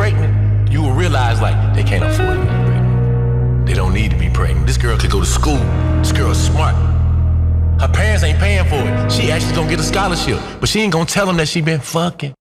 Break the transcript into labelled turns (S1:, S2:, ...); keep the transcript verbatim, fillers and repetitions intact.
S1: pregnant, you will realize like they can't afford to be pregnant. They don't need to be pregnant. This girl could go to school. This girl's smart. Her parents ain't paying for it. She actually gonna get a scholarship, but she ain't gonna tell them that she been fucking.